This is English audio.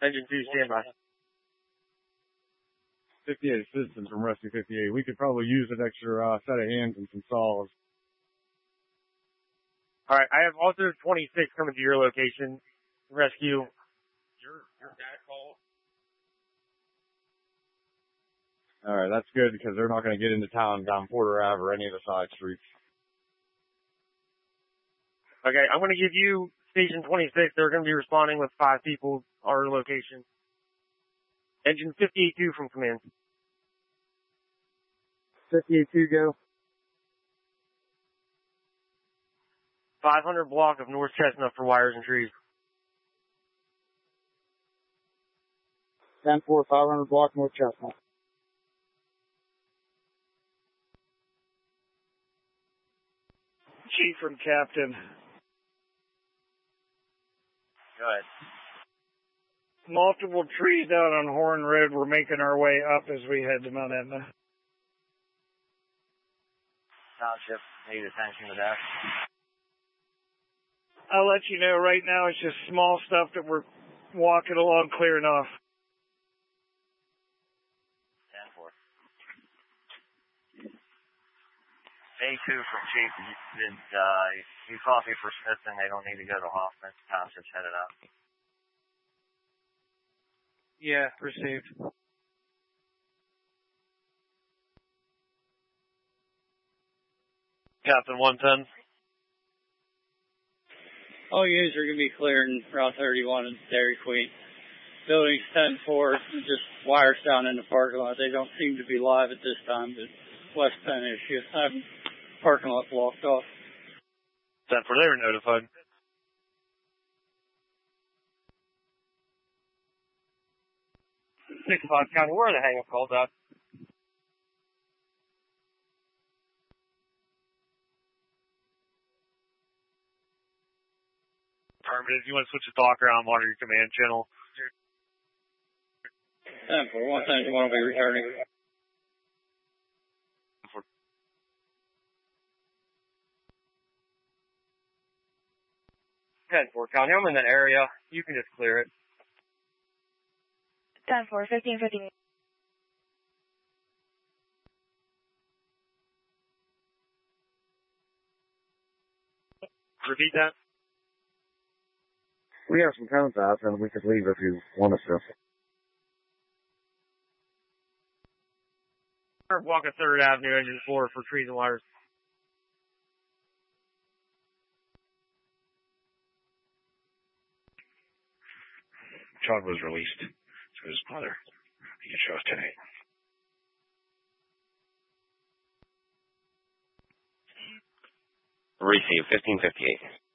Engine 2, standby. 58 Citizen from Rescue 58. We could probably use an extra set of hands and some saws. All right, I have also 26 coming to your location. Rescue. Your dad called. All right, that's good because they're not going to get into town down Porter Ave or any of the side streets. Okay, I'm going to give you Station 26. They're going to be responding with 5 people, our location. Engine 58-2 from command. 58-2, go. 500 block of North Chestnut for wires and trees. 10-4, 500 block North Chestnut. Chief from Captain. Go ahead. Multiple trees out on Horn Road. We're making our way up as we head to Mount Etna. Township, need attention to that. I'll let you know right now it's just small stuff that we're walking along clearing off. 10-4. A2 from Chief. You copy for Smithson. They don't need to go to Hoffman. Township's headed up. Yeah, received. Captain 110. All units are going to be clearing Route 31 and Dairy Queen. Buildings 10-4, just wires down in the parking lot. They don't seem to be live at this time, but West Penn issue. I have parking lot blocked off. 10-4, they were notified. Six Fox County, where are the hang-up calls at? Affirmative. You want to switch the talk around, monitor your command channel. 10-4, 110, you want to be returning. 10-4 County, I'm in that area. You can just clear it. 10-4, 1550. Repeat that. We have some cones out, and we could leave if you want us to. Walk a 3rd Avenue, engine 4 for trees and wires. Child was released to his mother. He can show us today. Receive 1558.